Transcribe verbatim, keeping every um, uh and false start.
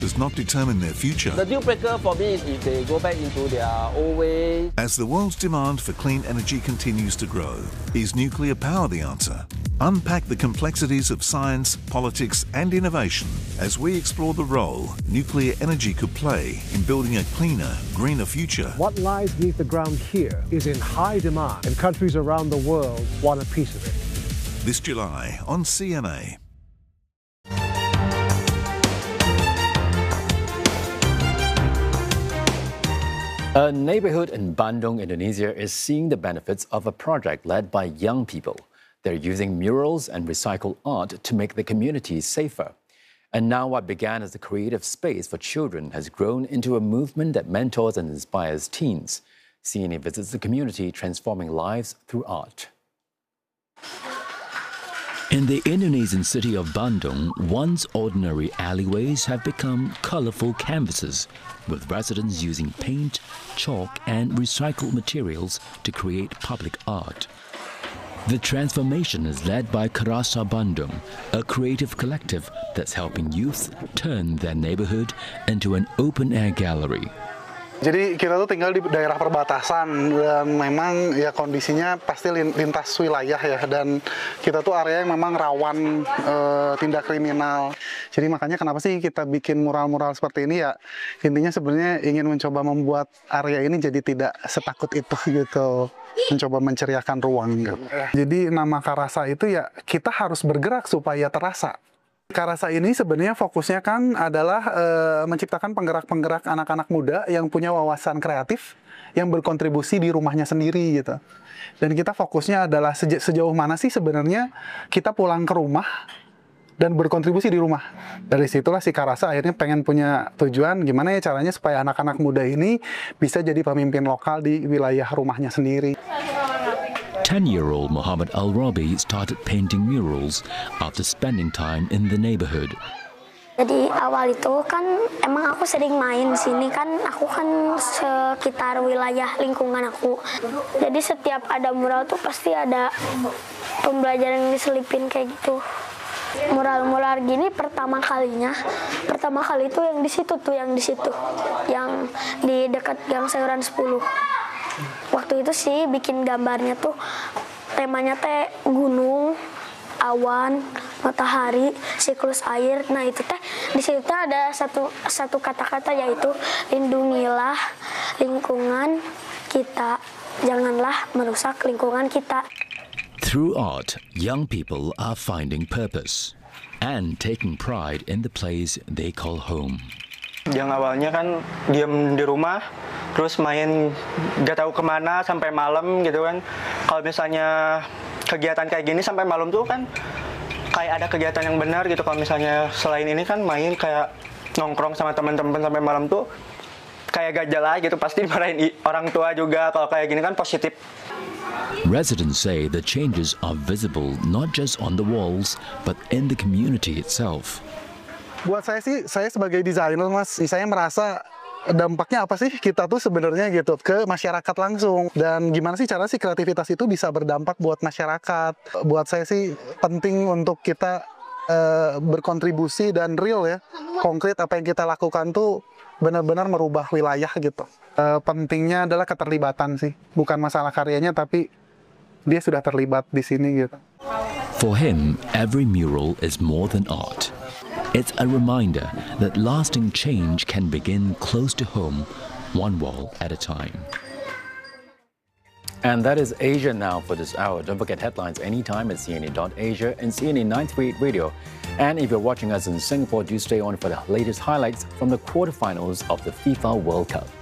does not determine their future. The deal breaker for me is if they go back into their old way. As the world's demand for clean energy continues to grow, is nuclear power the answer? Unpack the complexities of science, politics and innovation as we explore the role nuclear energy could play in building a cleaner, greener future. What lies beneath the ground here is in high demand, and countries around the world want a piece of it. This July on C N A. A neighborhood in Bandung, Indonesia is seeing the benefits of a project led by young people. They're using murals and recycled art to make the community safer. And now what began as a creative space for children has grown into a movement that mentors and inspires teens. C N A visits the community, transforming lives through art. In the Indonesian city of Bandung, once ordinary alleyways have become colorful canvases, with residents using paint, chalk and recycled materials to create public art. The transformation is led by Karasa Bandung, a creative collective that's helping youth turn their neighborhood into an open-air gallery. Jadi kita tuh tinggal di daerah perbatasan dan memang ya kondisinya pasti lintas wilayah ya, dan kita tuh area yang memang rawan e, tindak kriminal. Jadi makanya kenapa sih kita bikin mural-mural seperti ini ya, intinya sebenarnya ingin mencoba membuat area ini jadi tidak setakut itu gitu, mencoba menceriakan ruang gitu. Jadi nama Karasa itu ya kita harus bergerak supaya terasa. Karasa ini sebenarnya fokusnya kan adalah e, menciptakan penggerak-penggerak anak-anak muda yang punya wawasan kreatif yang berkontribusi di rumahnya sendiri gitu. Dan kita fokusnya adalah seja, sejauh mana sih sebenarnya kita pulang ke rumah dan berkontribusi di rumah. Dari situlah si Karasa akhirnya pengen punya tujuan gimana ya caranya supaya anak-anak muda ini bisa jadi pemimpin lokal di wilayah rumahnya sendiri. ten-year-old Muhammad Al-Rabi started painting murals after spending time in the neighborhood. Jadi awal itu kan emang aku sering main sini kan, aku kan sekitar wilayah lingkungan aku. Jadi setiap ada mural tuh pasti ada pembelajaran yang diselipin kayak gitu. Mural-mural gini pertama kalinya, pertama kali itu yang di situ tuh, yang di situ, yang di dekat Gang Sayuran sepuluh. Waktu itu sih bikin gambarnya tuh temanya teh gunung, awan, matahari, siklus air. Nah itu teh di situ ada satu satu kata-kata yaitu lindungilah lingkungan kita, janganlah merusak lingkungan kita. Through art, young people are finding purpose and taking pride in the place they call home. Yang awalnya kan diam di rumah, terus main gak tahu kemana sampai malam gitu kan. Kalau misalnya kegiatan kayak gini sampai malam tuh kan kayak ada kegiatan yang benar gitu. Kalau misalnya selain ini kan main kayak nongkrong sama teman-teman sampai malam tuh kayak gak jelas gitu, pasti dimarahin orang tua juga. Kalau kayak gini kan positif. Residents say the changes are visible not just on the walls but in the community itself. Buat saya sih, saya sebagai desainer mas, saya merasa dampaknya apa sih kita tuh sebenarnya gitu ke masyarakat langsung, dan gimana sih cara sih kreativitas itu bisa berdampak buat masyarakat. Buat saya sih penting untuk kita uh, berkontribusi dan real ya, konkret apa yang kita lakukan tuh benar-benar merubah wilayah gitu. Uh, pentingnya adalah keterlibatan sih, bukan masalah karyanya tapi dia sudah terlibat di sini gitu. For him, every mural is more than art. It's a reminder that lasting change can begin close to home, one wall at a time. And that is Asia Now for this hour. Don't forget headlines anytime at C N A dot asia and C N A nine thirty-eight Radio. And if you're watching us in Singapore, do stay on for the latest highlights from the quarterfinals of the FIFA World Cup.